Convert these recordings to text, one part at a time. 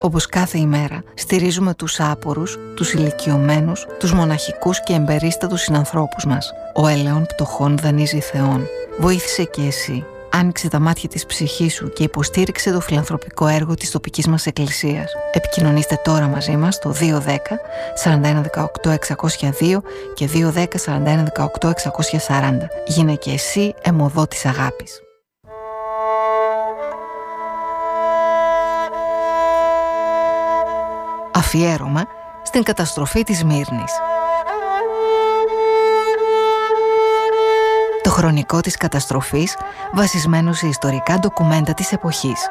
Όπως κάθε ημέρα, στηρίζουμε τους άπορους, τους ηλικιωμένους, τους μοναχικούς και εμπερίστατους συνανθρώπους μας. Ο ελαιών πτωχών δανείζει Θεόν. Βοήθησε και εσύ. Άνοιξε τα μάτια της ψυχής σου και υποστήριξε το φιλανθρωπικό έργο της τοπικής μας εκκλησίας. Επικοινωνήστε τώρα μαζί μας στο 210 41 18 602 και 210 41 18 640. Γίνε και εσύ αιμοδό της αγάπης. Αφιέρωμα στην καταστροφή της Μύρνης. Το χρονικό της καταστροφής βασισμένο σε ιστορικά ντοκουμέντα της εποχής.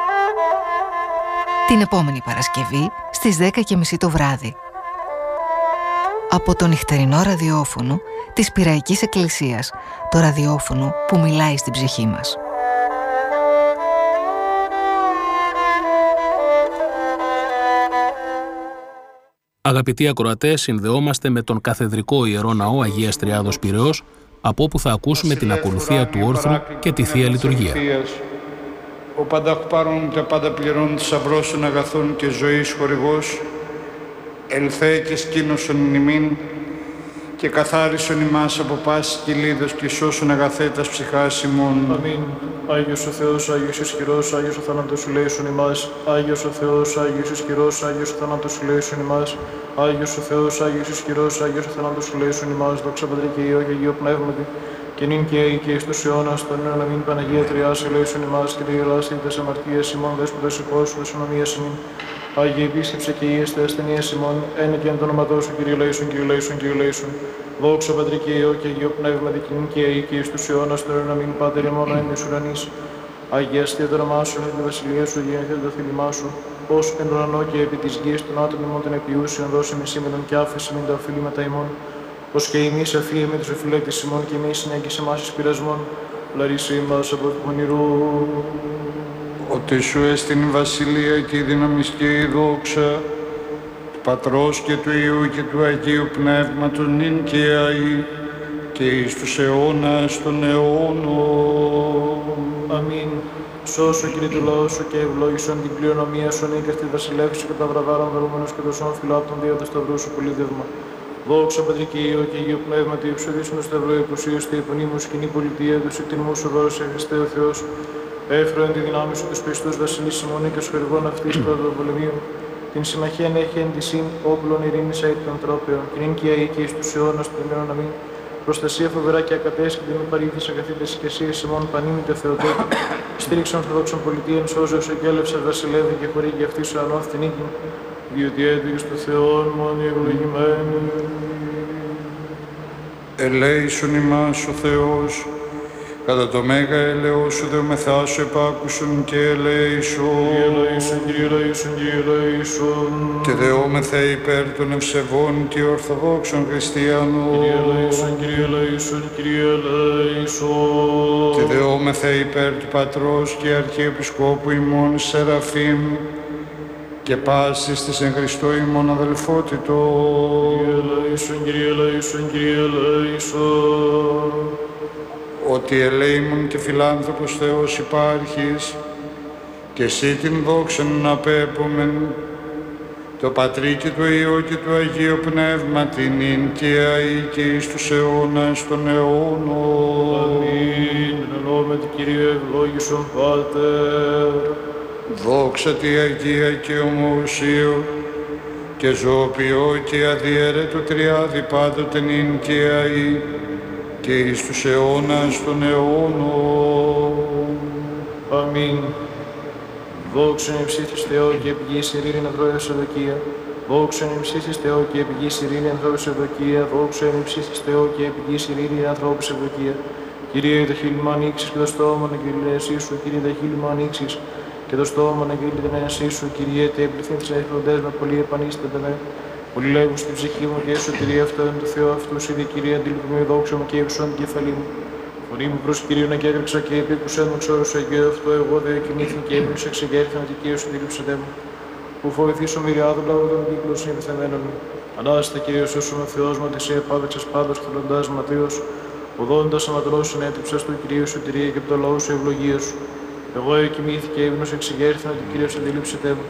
Την επόμενη Παρασκευή στις 10:30 το βράδυ. Από το νυχτερινό ραδιόφωνο της Πειραϊκής Εκκλησίας, το ραδιόφωνο που μιλάει στην ψυχή μας. Αγαπητοί ακροατές, συνδεόμαστε με τον Καθεδρικό Ιερό Ναό Αγίας Τριάδος Πειραιώς, από όπου θα ακούσουμε την ακολουθία του όρθρου και τη Θεία Λειτουργία. Ο πανταχπάρων και πάντα πληρών θησαυρός των αγαθών και ζωής χορηγός, ελθέ και σκήνωσον ημίν και καθάρισον ημάς από πάσης κυλίδος και σώσον αγαθέτας ψυχάς ημών. Αμήν. Άγιος ο Θεός, Άγιος ισχυρός, Άγιος ο θάνατος σου λέησον ημάς. Άγιος ο Θεός, Άγιος ισχυρός, Άγιος ο θάνατος σου λέησον ημάς. Άγιος ο Θεός, Άγιος ισχυρός, Άγιος ο θάνατος σου λέησον ημάς. Δόξα Πατρί και Υιό και Αγίο Πνεύματι, και νυν και αεί και εις τους αιώνας, τον αιώνα μην Παναγία Τριάς ελέησον ημάς και διελάστη τες αμαρτίες ημών, δέσποτας υπός, δεσονομίας ημών. Άγιε επίσκεψε και Ιεστε ασθενείας ημών, ένα και εν το όνομα σου, Κύριε Λέησον, Κύριε Λέησον, Κύριε Λέησον. Δόξα Πατρί και Υιό και Αγίο Πνεύματι, και νυν και αεί και εις τους αιώνας, τον αιώνα μην Πάτερ ημών, εν εις ουρανείς. Αγιαστεί το όνομά σου, εν τη βασιλεία σου, γεννηθείτε το θέλημά σου, ως εν ουρανό και επί της γης των άτομων ημών των επιούσιων, δώσε με σήμερον και άφεση μην τα οφείληματα ημών, ως και εμείς αφίεμοι τους οφειλέτης ημών, και εμείς συνέγγισε εμάς εις πειρασμών, λαρίσε ημάς από του πονηρού. Ότι σου έστειν η βασιλεία και η δύναμη και η δόξα, του Πατρός και του Υιού και του Αγίου Πνεύματος, νυν και αεί και εις τους αιώνας των αιώνων. Αμήν. Σώσου, Κύριε, του λαού σου και ευλόγησον την κληρονομία σου, νίκα στη βασιλεύση και τα βραβάρων δωρούμενος και δοσών φυλάπτων δια του σταυρού σου πολίτευμα. Δόξα Πατρί και Υιό και Αγίο Πνεύματι, υψωδήσουν το σταυρό υποσίως και υπονείμους κοινή πολιτεία, τους εκτιμούς σου δώσε, Χριστέ ο Θεός. Έφρο εν τη δυνάμει σου τους πιστούς βασιλείς ημών και ως χορηγών αυτής πρώτα των πολεμίων. Την συμμαχίαν έχει εν τη σύν όπλων ειρήνης ait των τρόπεων, και νυν και αεί και εις τους αιώνας των αιώνων αμήν. Προστασία φοβερά και ακατέσχυντη με παρήθεις αγαθήτες και εσείς ημών πανήμητε Θεοτόκη. Στήριξον ορθοδόξων πολιτείων, σώζεως εγκέλευσας βασιλεύει και χορήγει αυτή σου ανώθη νίκη. Διότι έτυχες του Θεόν μόνοι ευλογημένοι. Ελέησον ημάς ο Θεός, κατά το μέγα έλεος σου δεομεθά σου επάκουσον και ελέησον. Κύριε ελέησον, Κύριε ελέησον, Κύριε ελέησον. Και δεόμεθα υπέρ των ευσεβών και ορθοδόξων χριστιανών. Κύριε ελέησον, Κύριε ελέησον, Κύριε ελέησον. Και δεόμεθα υπέρ του Πατρός και Αρχιεπισκόπου ημών Σεραφείμ και πάσης της εν Χριστώ ημών αδελφότητο. Κύριε ελέησον, Κύριε ελέησον, Κύριε ελέησον. Ότι ελέημον και φιλάνθρωπος Θεός υπάρχεις, και εσύ την δόξα να απέπομεν, το Πατρί και το Υιό και το Αγίο Πνεύμα, την νυν και αεί και εις τους αιώνας των αιώνων. Αμήν. Ενώμεν Κύριε ευλόγησον Πάτερ. Δόξα τη Αγία και ομοουσίου και ζωοποιώ και αδιέρετο Τριάδη πάντοτε νυν και αεί και εις τους αιώνας των αιώνων. Αμήν. Δόξον υψίστης Θεό και πηγής ειρήνη ανθρώπους ευδοκία. Δόξον υψίστης Θεό και πηγής ειρήνη ανθρώπους ευδοκία. Δόξον υψίστης Θεό και πηγής ειρήνη ανθρώπους ευδοκία. Κύριε, το χείλημα ανοίξεις και το στόμα να κηρυνέσει σου. Κύριε, το χείλημα ανοίξεις και το στόμα να κηρυνέσει σου. Κύριε, τε εμπληθύνεις εχθροντές με πολύ επανίστανται με. Πολύ λέγουν στην ψυχή μου και εσωτερία αυτό είναι του Θεού αυτού. Είδε Κύριε, αντιληπτημή δόξα μου και υψών την κεφαλή μου. Φωνή μου προς Κύριον και έκρυψα και επίκουσεν μου ξόρος αγγείο αυτό. Εγώ δε κινήθην και έπνιξα εξεγέρθηνα ότι Κύριος αντιλήψετε μου. Που φοβηθήσω μοιριάδων λαού των κύκλων συνηθεμένων μου. Ανάστα Κύριος όσο με Θεός μου, ότι σε επάδεξας πάντως θελοντάς ματίος. Οδόντας αματρός συνέτυψας του Κυρίου σωτηρία και από το λαό σου ευλογία σου. Εγώ εκοιμήθη και ύπνος εξεγέρθηνα ότι Κύριος αντιλήψετε μου.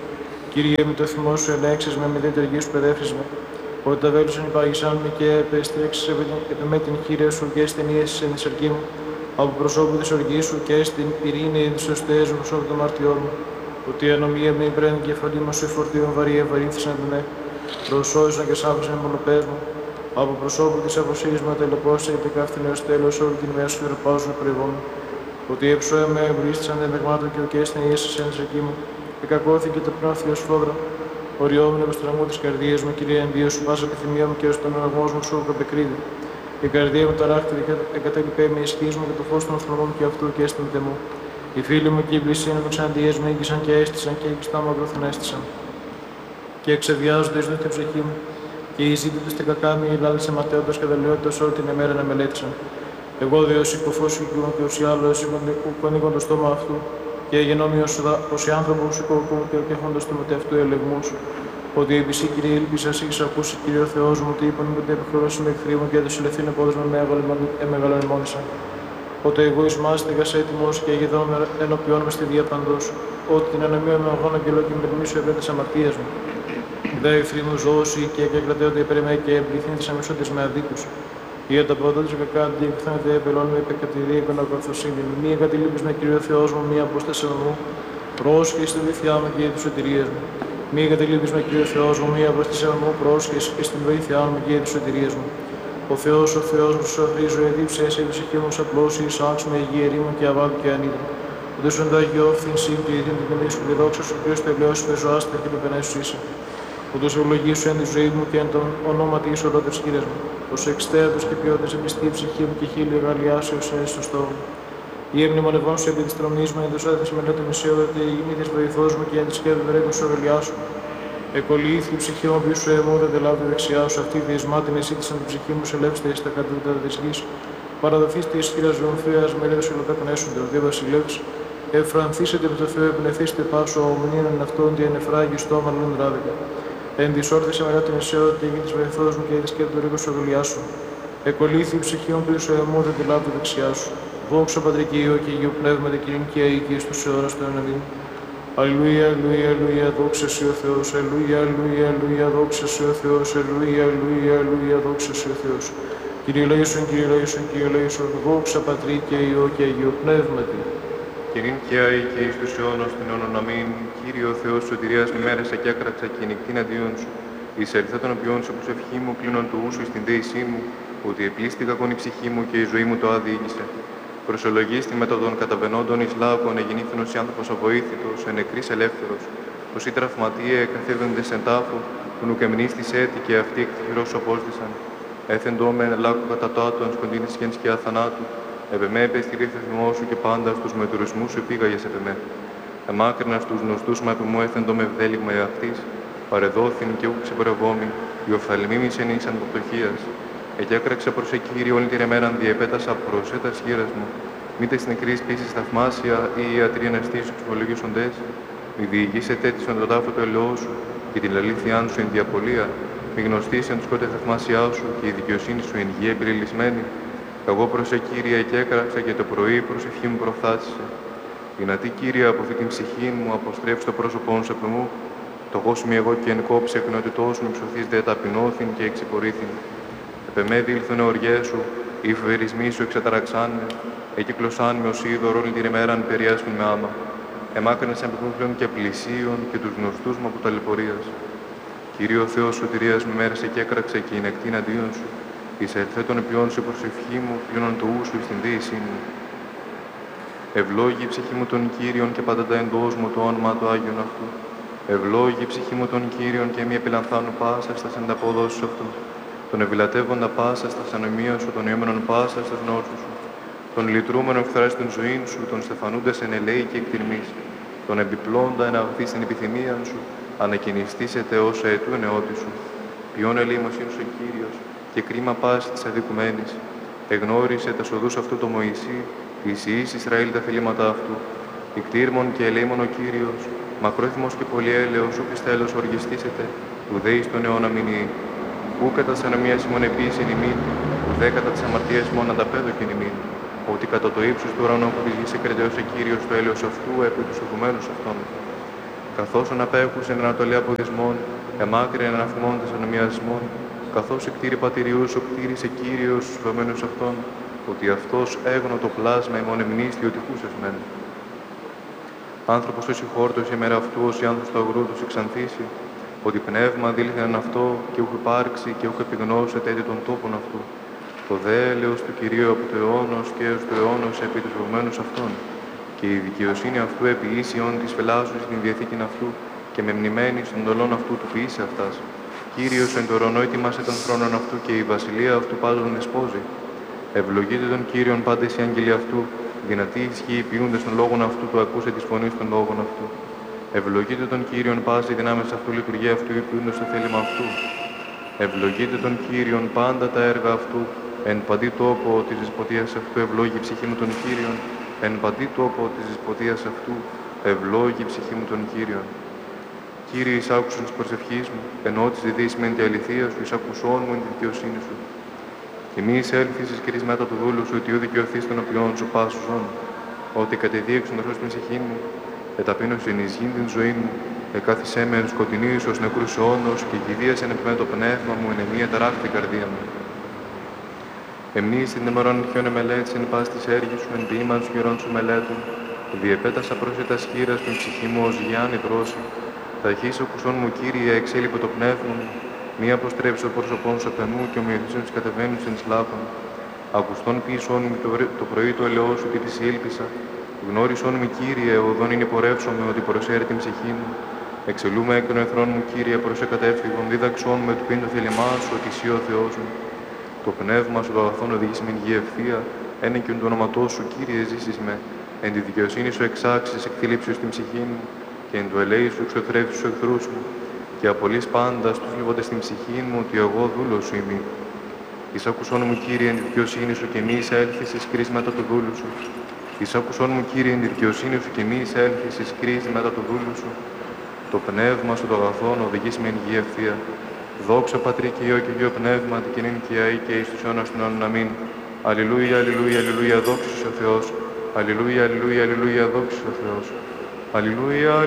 Κύριε, με το θυμό σου ελέγξεις με την τεργή σου παιδεύσεις με. Ότι τα βέλη σου υπάγησαν με και επέστρεξες επί με την χείρια σου και στην ίεση εν τη αρκή μου. Από προσώπου της οργής σου και στην ειρήνη της σωστές μου προσώπου των μαρτιών μου. Ότι η ανομία με υπραίνει κεφαλή μας σε φορτίων βαρύ ευαρύνθησαν με. Προσώζησαν και σάφησαν μονοπές μου. Από προσώπου της αποσύγης μου ατελεπώσα και καύτην έως τέλος όλη την μέρα σου θεραπάζουν προηγών. Ότι έψωε με εμπρίστησαν δεμεγμάτων και οκέ στην ίεση εν τη αρκή μου. Εκακώθηκε το πνεύμα Θεός φόδρα. Οριόμενο με στραμμού της καρδίας μου, Κυρία, ενδύο σου πάσα επιθυμία μου και ως τον οργός μου σου καπεκρίδη. Η καρδία μου ταράχτηκε και εγκατέλειπε με ισχύς μου και το φως των οφθαλμών και αυτού και έστειλε μου. Οι φίλοι μου και οι πλησίοι μου εξαντίες μου ήγησαν και έστησαν και οι στα μακρόθεν έστησαν. Και εξεβιάζονται εις δω την ψυχή μου. Και οι ζήτητες την κακά μου, οι λάλησε ματέωτος και δελειότητας όλη την ημέρα να μελέτησαν. Εγώ διός υποφός σου και ως οι άλλος που ανοίγουν το στόμα αυτού. Και γεννόμοι ως οι άνθρωποι που σηκωκούν και έχοντας το μετευτού ελεγμούς. Ότι επί εσύ, Κύριε, ήλπισας είχες ακούσει, Κύριε ο Θεός μου, ότι είπαν με την επιχειρώση με εχθροί μου και τους ελευθύν επόδες με μεγαλονιμόνησαν. Ότι εγώ εις μάστιγας έτοιμος και εγεδόν ενωπιών με στη βία παντός. Ότι την ανομία με αγώνα και λόγω και με τιμή σου επέτες αμαρτίας μου. Δε εχθροί μου ζώση και κρατέονται υπέρ με και εμπληθύνθης αμεσότης με αδίκους. Οι ανταποδότες κακά αντίεκθανεται επελών με υπερκατηρία και ανακορθωσύνη. Μία κατηλείπεις με Κύριο Θεός μου, μία απόσταση μου. Πρόσχε στη βοήθειά μου και τις σωτηρίες μου. Μη κατελείπεις με Κύριο Θεός μου, μία απόσταση μου, πρόσχε και στην βοήθειά μου και τις σωτηρίες μου. Ο Θεός μου, σου αφρίζω, εδίψε σε ψυχή μου, απλώσει, σάξ με υγεία ερήμου και αβάδου και ανίδρου. Ότι σου εντάγει όφθην συν και ειρήνη την τιμή σου και δόξα σου, Χριστό ελαιός με ζωάστα και πεπενέσου είσαι. Ότι σου ευλογήσω εν τη ζωή μου και εν τον ονόματι εις ολότες κύριες μου. Ως εξτέατος και ποιότητας εμπιστή ψυχή μου και χίλιο γαλλιάσεως εν στο στόμα. Η έμνη μολευών σου επί της τρομής μου, εν τους άδειες μελέτη μεσαίωτε, η γη της βοηθός μου και εν της σκεύη βρέκου σου αγαλιάσου. Εκολύθη η ψυχή μου πίσω εμού, δεν τελάβει δεξιά σου, αυτή διεσμάτιν εσύ της την ψυχή μου, σε λέψτε στα κατούτατα της γης. Παραδοθήστε εις χείρας ζωομφέας, μερίδες ολοκαπνέσονται, ο δύο βασιλεύς. Εφρανθήσετε με το Θεό, εμπνευθήστε πάσο, ομνίνων αυτών, τι ενεφράγει στόμα λούν ράδικα. Εν της όρθισε μετά την μεσαίωτε, η γη της βοηθός μου και η σκεύη του ρίκου σου αγαλιάσου. Εκολύθη η ψυχή μου πίσω εμού, δεν τελάβει δεξιά σου. Δόξα Πατρί και Υιό και Υιό Πνεύμα και κοινωνική αίκη στους αιώνας των αιώνων. Αλληλούια, αλληλούια, αλληλούια, δόξα Συ ο Θεός. Αλληλούια, αλληλούια, αλληλούια, δόξα Συ ο Θεός. Αλληλούια, αλληλούια, αλληλούια, δόξα Συ ο Θεός. Κύριε Λέησον, Κύριε Λέησον, Κύριε Λέησον, δόξα Πατρί και Υιό και Υιό Πνεύματι. Κυρίν και αίκη εις τους αιώνας των αιώνων αμήν. Κύριε ο Θεός σωτηρίας ημέρεσα και άκραξα και νυχτήν αντίον σου. Εις ελθέ των οποίων σου προσευχή μου κλείνον του ούσου στην δέησή μου, ότι επλήστη κακόν η ψυχή μου και η ζωή μου το άδειγησε. Προσολογίστη μετά των καταβαινόντων εις λάκων εγεννήθηνος άνθρωπος αβοήθητος, εν νεκρής ελεύθερος, πως οι τραυματίε καθίδοντες εν τάφο, που νουκεμνείς της έτη και αυτοί εκ τυχηρός απόστησαν. Έθεντο με λάκο κατά τάτων, σκοντίνης και εν σκιά θανάτου, επεμέ επεστηρή θυμό σου και πάντα στους μετουρισμούς σου πήγαγες επεμέ. Εμάκρινα στους γνωστούς μα επεμού έθεντο με βδέλιγμα εαυτής, παρεδόθην και ούκ ξεπορευόμη, οι οφθαλμίμης εν ήσαν πτωχίας. Εκέκραξα προς Κύριε όλη την ημέραν διεπέτασα προς έτας γύρας μου. Μήτε στην νεκρής πίσης θαυμάσια ή οι ιατροί αναστήσου εξυπολογήσοντες. Μη διηγήσετε της τον τάφο του ελαιός σου και την αλήθειά σου εν διαπολία. Μη γνωστήσεν τους κότε θαυμάσιά σου και η δικαιοσύνη σου εν γη επιλελισμένη. Καγώ προς Κύριε εκέκραξα και το πρωί προσευχή μου προφθάσισε. Δυνατή Κύριε από αυτή την ψυχή μου αποστρέψει το πρόσωπό σου από μου. Το γόσμι εγώ και εν κόψη εκνοτητός μου ψωθείς δε ταπεινώθην και εξυπορήθην. Επεμέδι ήλθον οργές σου, οι φοβερισμοί σου εξαταραξάνε, εκύκλωσάν με ως είδωρ όλη την ημέραν περιέσχουν με άμα. Εμάκρυνες εμπιθούφλων και πλησίων και τους γνωστούς μου από ταλαιπωρίας. Κύριε ο Θεός σωτηρίας με μέρες εκέκραξε και η νεκτήν αντίον σου, εις ελθέ των επιών σου προσευχή μου, κλείνον του ούσου εις την δίησή μου. Ευλόγη η ψυχή μου των Κύριων και πάντα τα εντός μου το όνομα του Άγιον αυτού. Ευλόγη η ψυχή μου των Κύριων και μη επιλανθάνου πάσα στα ανταποδόσεις αυτού. Τον ευηλατεύοντα πάσα στα ανομία σου, τον ιόμενον πάσα στα γνώσου σου. Τον λυτρούμενο εχθράς την ζωή σου, τον στεφανούντας εν ελέη και εκτιμής. Τον επιπλώντα εν αγωθεί στην επιθυμία σου, ανακοινιστήσετε όσα ετού ενεώτη σου. Ποιόν ελεημοσύνη ο Κύριος και κρίμα πάση της αδικουμένης. Εγνώρισε τα σοδούς αυτού το Μωυσή, της Ιης Ισραήλ τα θελήματα αυτού. Ικτήρμον και ελεήμον ο Κύριος, μακρόθυμος και πολυέλεος, ου πιστέλος οργιστήσετε, ουδέης τον αιώνα μηνύει. Ού κατά της ανομίας ημών επίσης ημίν, ουδέ κατά της αμαρτίας ημών ανταπέδοκεν ημίν, ότι κατά το ύψος του ουρανού που της γης εκρετέωσε Κύριος το έλεος αυτού επί τους οδουμένους αυτών. καθώς αναπέχουν εν ανατολή αποδισμών, εμάκρυεν αναφημώντες ανομιασμών, καθώς εκτήρη πατηριούς, ο κτήρισε Κύριος στους βαμμένους αυτών, ότι αυτός έγνω το πλάσμα ημών εμνίστη ότι χούσες μεν. Άνθρωπος ως η χόρτος η μέρα αυτού, ως η άνθος του αγρού τους εξανθήσει, ότι πνεύμα αντίληθεν αυτό και ούχ υπάρξει και ούχ επιγνώσετε έτη των τόπων αυτού. Το δε έλεος του Κυρίου από το αιώνος και έως το αιώνος επί τους βρωμένους αυτών. Και η δικαιοσύνη αυτού επί ίσιον της φελάσσους στην διαθήκην αυτού και με μνημένη στον τολών αυτού του ποιήσε αυτάς. Κύριος εν το ουρανό ετοιμάσε των θρόνων αυτού και η βασιλεία αυτού πάντων δεσπόζει. Ευλογείτε τον Κύριον πάντες οι άγγελοι αυτού, δυνατοί ισχύοι ποιούντες των λόγων αυτού του ακούσε της φωνής των λόγων αυτού. Ευλογείτε τον Κύριον πάση δυνάμεις αυτού λειτουργία αυτού ποιούντες το θέλημα αυτού. Ευλογείτε τον Κύριον πάντα τα έργα αυτού, εν παντή τόπο της δεσποτείας αυτού ευλόγη η ψυχή μου τον Κύριον, εν παντή τόπο της δεσποτείας αυτού ευλόγη η ψυχή μου τον Κύριον. Κύριε, εισάκουσον της προσευχής μου, ενώ της διδείς μεν τη αληθεία σου, εισάκουσόν μου εν τη δικαιοσύνη σου. Και μη εισέλθεις εις κρίσματα του δούλου σου, ότι ού δικαιωθείς των οποίων σου πάσου ζών. Ότι κατεδίεξον ορθώς την ψυχή μου, εταπείνωσεν εις γήν την ζωή μου, εκάθισέ με εν σκοτεινής ως νεκρούς αιώνος, και κηδίασεν επί με το πνεύμα μου, εν εμία ταράχτη καρδία μου. Εμνείς την ημερών αρχιών εμελέτης εν πάση της έργης σου, εν ποίημαν σου καιρών σου μελέτων, διεπέτασα πρόσθετα σχήρα στην ψυχή μου ως γιάννη δρόση. Ταχύς ακουσών μου, Κύριε, εξέλιπε το πνεύμα μου, μη αποστρέψει το πρόσωπόν σου απ' εμού και ομοιωθήσεων της κατεβαίνους εν σλάβων. Ακουστών ποιησών μου το πρωί το ελαιό σου, τι της ήλπισα. Γνώρισόν μου, Κύριε, οδόν είναι πορεύσομαι, ότι προσέρει την ψυχή μου. Εξελούμε εκ των εθρών μου, Κύριε, προς εκατέφυγον, δίδαξόν με του πίν το θέλημά σου, ότι εσύ ο Θεός μου. Το πνεύμα σου το αγαθόν οδηγήσει με γη ευθεία, ένεκιον του όνοματός σου, Κύριε, ζήσεις με. Εν τη δικαιοσύνη σου εξάξεις, εκθλίψεις την ψυχή μου, και εν του ελέη σου εξωθρεύσεις τους εχθρούς μου, και απολύς πάντα στους λιβόντες την ψυχή μου, ότι εγώ δούλος σου είμαι. Εισάκουσόν μου, Κύριε, εν τη δικαιοσύνη σου, και μη εισέλθεις εις κρίση μετά του δούλου σου. Εισάκουσόν μου, Κύριε, εν τη δικαιοσύνη σου, και μη εισέλθεις εις κρίση μετά του δούλου σου. Το πνεύμα σου το αγαθόν οδηγείς με εν γη ευθεία. Δόξα Πατρί και Υιό και Υιό Πνεύμα, την κοινήν και αή και εις τους αιώνας των αιώνων. Αμήν. Αλληλούια, αλληλούια, αλληλούια, δόξα ο Θεός. Αλληλούια, αλληλούια, αλληλούια, δόξα ο Θεός. Αλληλούια,